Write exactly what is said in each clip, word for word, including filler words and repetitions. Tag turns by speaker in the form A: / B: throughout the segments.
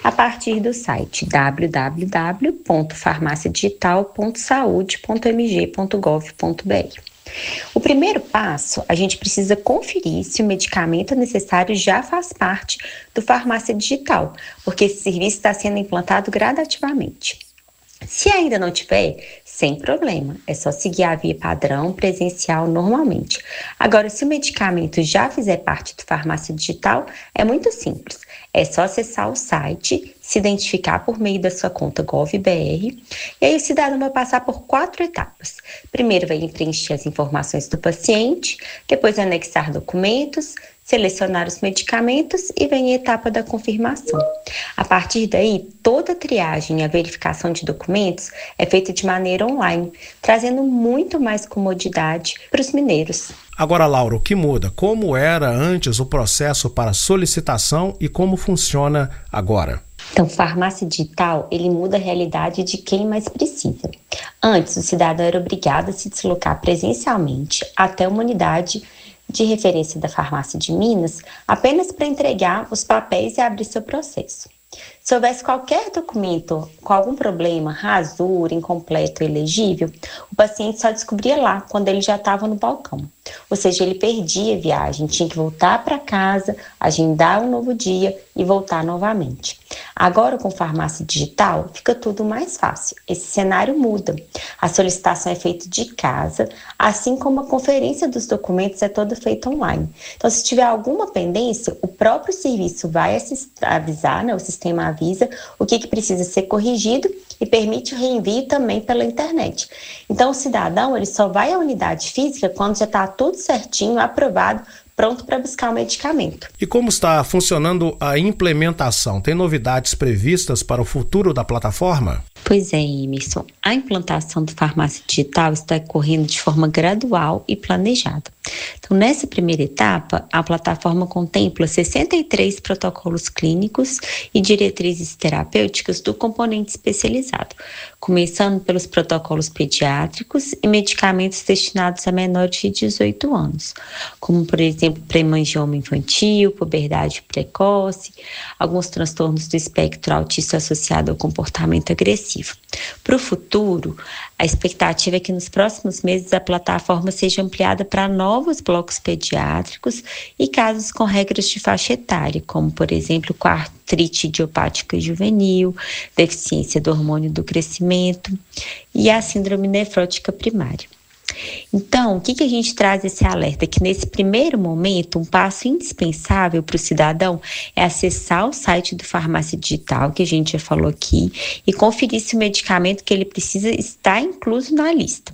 A: a partir do site w w w ponto farmácia digital ponto saude ponto m g ponto gov ponto b r. O primeiro passo, a gente precisa conferir se o medicamento necessário já faz parte do Farmácia Digital, porque esse serviço está sendo implantado gradativamente. Se ainda não tiver, sem problema, é só seguir a via padrão presencial normalmente. Agora, se o medicamento já fizer parte do Farmácia Digital, é muito simples. É só acessar o site, se identificar por meio da sua conta GovBR, e aí o cidadão vai passar por quatro etapas. Primeiro vai preencher as informações do paciente, depois anexar documentos, selecionar os medicamentos e vem a etapa da confirmação. A partir daí, toda a triagem e a verificação de documentos é feita de maneira online, trazendo muito mais comodidade para os mineiros.
B: Agora, Laura, o que muda? Como era antes o processo para solicitação e como funciona agora?
A: Então, farmácia digital, ele muda a realidade de quem mais precisa. Antes, o cidadão era obrigado a se deslocar presencialmente até uma unidade de referência da farmácia de Minas apenas para entregar os papéis e abrir seu processo. Se houvesse qualquer documento com algum problema, rasura, incompleto ou ilegível, o paciente só descobria lá, quando ele já estava no balcão. Ou seja, ele perdia a viagem, tinha que voltar para casa, agendar um novo dia e voltar novamente. Agora, com farmácia digital, fica tudo mais fácil. Esse cenário muda. A solicitação é feita de casa, assim como a conferência dos documentos é toda feita online. Então, se tiver alguma pendência, o próprio serviço vai avisar, né, o sistema avisa o que, que precisa ser corrigido e permite o reenvio também pela internet. Então, o cidadão ele só vai à unidade física quando já está tudo certinho, aprovado, pronto para buscar o medicamento.
B: E como está funcionando a implementação? Tem novidades previstas para o futuro da plataforma?
A: Pois é, Emerson. A implantação do Farmácia Digital está ocorrendo de forma gradual e planejada. Então, nessa primeira etapa, a plataforma contempla sessenta e três protocolos clínicos e diretrizes terapêuticas do componente especializado, começando pelos protocolos pediátricos e medicamentos destinados a menores de dezoito anos, como, por exemplo, pré-hemangioma infantil, puberdade precoce, alguns transtornos do espectro autista associado ao comportamento agressivo. Para o futuro, a expectativa é que nos próximos meses a plataforma seja ampliada para novos blocos pediátricos e casos com regras de faixa etária, como, por exemplo, artrite idiopática juvenil, deficiência do hormônio do crescimento e a síndrome nefrótica primária. Então, o que, que a gente traz esse alerta? Que nesse primeiro momento, um passo indispensável para o cidadão é acessar o site do Farmácia Digital, que a gente já falou aqui, e conferir se o medicamento que ele precisa está incluso na lista.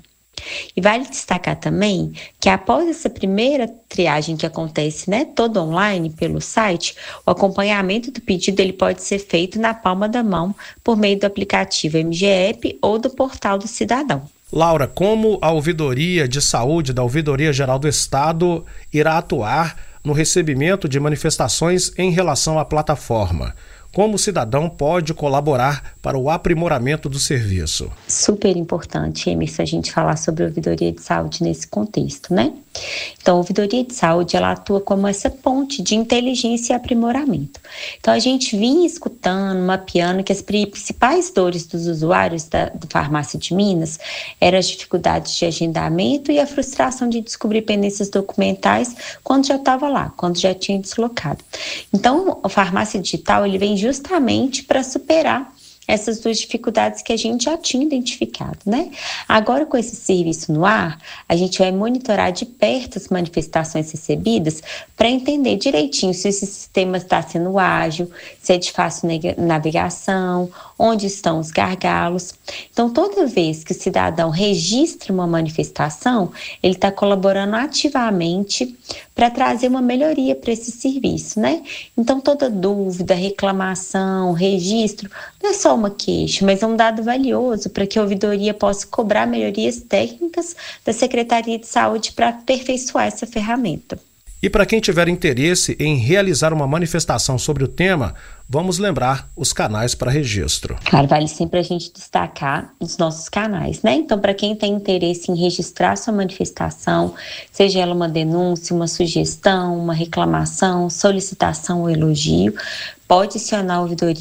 A: E vale destacar também que após essa primeira triagem que acontece, né, toda online pelo site, o acompanhamento do pedido ele pode ser feito na palma da mão por meio do aplicativo M G E P ou do portal do cidadão.
B: Laura, como a Ouvidoria de Saúde da Ouvidoria Geral do Estado irá atuar no recebimento de manifestações em relação à plataforma? Como o cidadão pode colaborar para o aprimoramento do serviço?
A: Super importante, Emerson, a gente falar sobre a ouvidoria de saúde nesse contexto, né? Então, a ouvidoria de saúde, ela atua como essa ponte de inteligência e aprimoramento. Então, a gente vinha escutando, mapeando que as principais dores dos usuários da, da farmácia de Minas eram as dificuldades de agendamento e a frustração de descobrir pendências documentais quando já estava lá, quando já tinha deslocado. Então, a farmácia digital, ele vem justamente para superar essas duas dificuldades que a gente já tinha identificado, né? Agora, com esse serviço no ar, a gente vai monitorar de perto as manifestações recebidas para entender direitinho se esse sistema está sendo ágil, se é de fácil navegação, onde estão os gargalos. Então, toda vez que o cidadão registra uma manifestação, ele está colaborando ativamente para trazer uma melhoria para esse serviço, né? Então, toda dúvida, reclamação, registro, não é só uma queixa, mas é um dado valioso para que a ouvidoria possa cobrar melhorias técnicas da Secretaria de Saúde para aperfeiçoar essa ferramenta.
B: E para quem tiver interesse em realizar uma manifestação sobre o tema, vamos lembrar os canais para registro.
A: Claro, vale sempre a gente destacar os nossos canais, né? Então, para quem tem interesse em registrar sua manifestação, seja ela uma denúncia, uma sugestão, uma reclamação, solicitação ou elogio, pode acionar a ouvidoria